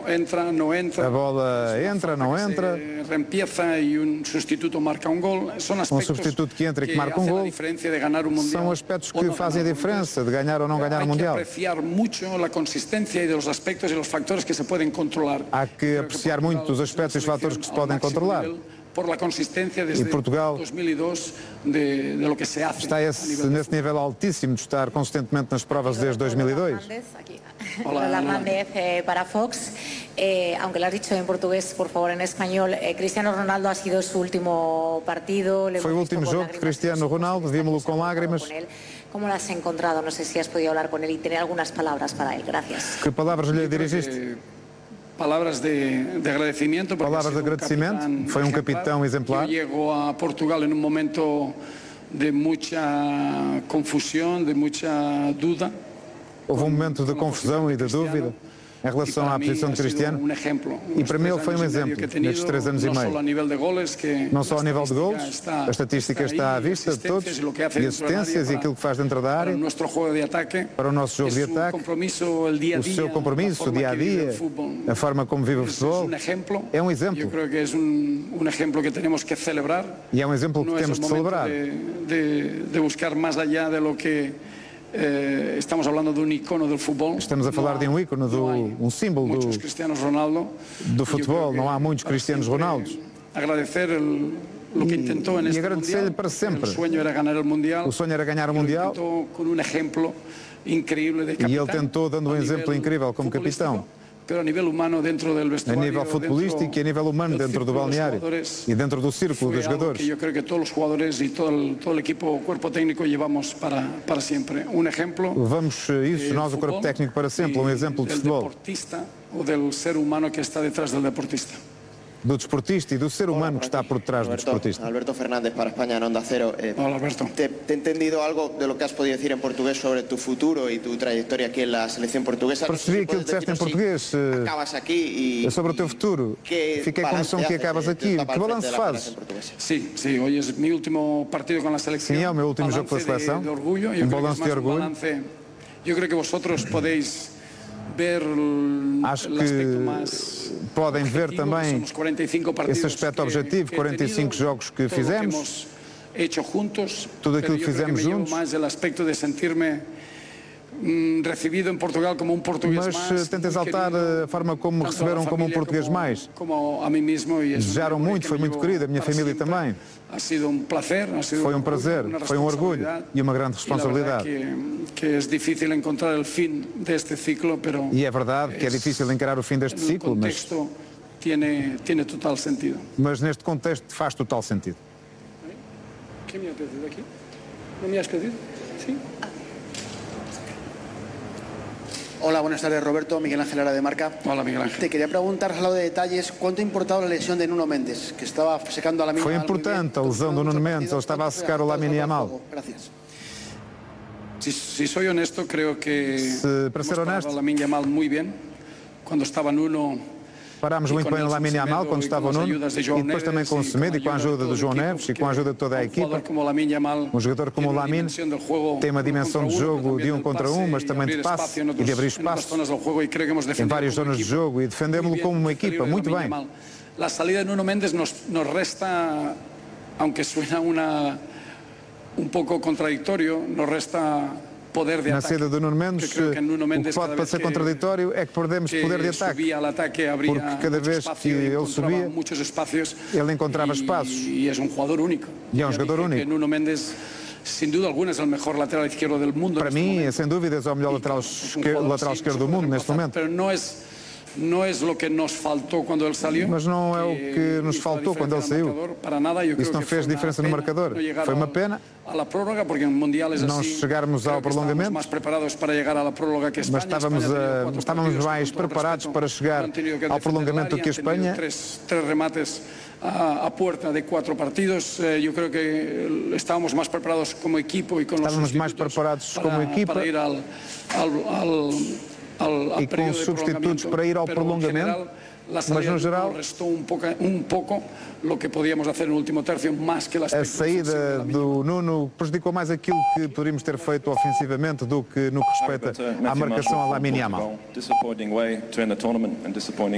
entra, não entra. A bola entra, não entra. Reempieza e um substituto marca um gol. São aspectos substituto que entra e que marca um gol. São aspectos que fazem a diferença de ganhar ou não ganhar o Mundial. Há que apreciar muito a consistência e dos aspectos e dos fatores que se podem controlar. Há que apreciar muito os aspectos e os fatores que se podem controlar. Por la consistencia desde Portugal 2002 de lo que se hace. Está nesse nível altíssimo de estar consistentemente nas provas desde 2002. Hola, Hernández para Fox. Aunque lo has dicho en portugués, por favor, en español. Cristiano Ronaldo ha sido su último partido. Foi o último jogo de Cristiano Ronaldo, vimos-lo com lágrimas. ¿Cómo lo has encontrado? No sé si has podido hablar con él y tener algunas palabras para él. Gracias. Que palavras lhe dirigiste? Palavras de agradecimento. Palavras de agradecimento. Foi um capitão exemplar. Eu chego a Portugal em um momento de muita confusão, de muita dúvida. Houve um momento de confusão e de dúvida em relação à posição de Cristiano, e para mim ele foi um exemplo nestes 3 anos e meio. Não só a nível de golos, a estatística está à vista de todos, e assistências e aquilo que faz dentro da área, para o nosso jogo de ataque, o seu compromisso, o dia-a-dia, a forma como vive o futebol, é um exemplo. Eu creio que é um exemplo que temos que celebrar. E é um exemplo que temos de celebrar. De buscar mais allá de lo que estamos falando de um icono do futebol. Estamos a falar de um ícone, um símbolo do futebol. Não há muitos Cristianos Ronaldos. Agradecer o que tentou neste agradecer-lhe para sempre. O sonho era ganhar o Mundial. O sonho era ganhar o Mundial. Com um exemplo incrível de capitão. E ele tentou dando um exemplo incrível como capitão. A nível humano dentro do vestuário, a nível futebolístico e a nível humano dentro do balneário e dentro do círculo dos jogadores. Eu creio que todos os jogadores e todo o equipo, o corpo técnico levamos para sempre um exemplo. Levamos isso nós, o corpo técnico, para sempre, um exemplo de futebol. Do deportista ou do ser humano que está detrás do deportista. Do desportista e do ser humano que está por detrás do desportista. Alberto Fernández para España en Onda Cero. Hola, Alberto. Te he entendido algo de lo que has podido decir en portugués sobre tu futuro y tu trayectoria aquí en la selección portuguesa. Percebi aquilo que disseste em português sobre o teu futuro. Fiquei com a noção que acabas aqui. Que balanço fazes? Sim, hoje é o meu último partido com a seleção. Sim, é o meu último jogo com a seleção. Um balanço de orgulho. Eu creio que vosotros podéis ver. Acho que podem ver também esse aspecto objetivo, 45 jogos que fizemos, tudo aquilo que fizemos juntos. Recebido em Portugal como um português mais. Mas tento exaltar a forma como me receberam como um português mais. Desejaram muito, foi muito querido, a minha família também. Foi um prazer, foi um orgulho e uma grande responsabilidade. E é verdade que é difícil encarar o fim deste ciclo, mas neste contexto faz total sentido. ¿Qué me has pedido aquí? ¿No me has pedido? Sí. Hola, buenas tardes, Roberto. Miguel Ángel Lara de Marca. Hola, Miguel Ángel. Te quería preguntar, has hablado de detalles, ¿cuánto ha importado la lesión de Nuno Mendes, que estaba secando a Lamine Yamal? Foi importante a lesão do Nuno Mendes, ele estava a secar o Lamine Yamal. Gracias. Si soy honesto, creo que para ser honesto, Lamine Yamal muy bien. Cuando estava Nuno, parámos muito bem o Lamine Yamal quando estava o Nuno, e depois também com o Semedo e com a ajuda do João Neves e com a ajuda de toda a equipa. Um jogador como o Lamine tem uma dimensão de jogo de 1 contra 1, mas também de passe e de abrir espaço em várias zonas de jogo, e defendemos-lo como uma equipa muito bem. A saída de Nuno Mendes nos resta, aunque suena um pouco contraditório, nos resta poder de na ataque. saída do Nuno Mendes, o que pode parecer contraditório é que perdemos poder de ataque, porque cada vez que ele subia, ele encontrava espaços, e é um jogador único. E é um jogador único. Nuno Mendes, sem dúvida alguma, é o melhor lateral esquerdo do mundo. Para mim, sem dúvida, é o melhor lateral esquerdo do mundo neste momento. Não é o que nos faltou quando ele saiu. Mas não é o que nos faltou quando ele saiu. Isso não fez diferença no marcador. Foi uma pena não chegarmos ao prolongamento, mas estávamos mais preparados para chegar ao prolongamento do que a Espanha. Três remates a porta de 4 partidos. Eu creio que estávamos mais preparados como equipo e com estávamos mais preparados como equipa para ir e com substitutos para ir ao prolongamento, mas no geral restou um pouco o que podíamos fazer no último terço, mais que a saída do Nuno prejudicou mais aquilo que poderíamos ter feito ofensivamente do que no que respeita à marcação a Lamine Yamal.